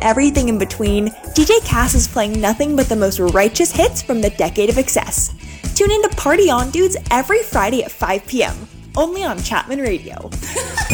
everything in between, DJ Cass is playing nothing but the most righteous hits from the decade of excess. Tune in to Party On Dudes every Friday at 5 p.m., only on Chapman Radio.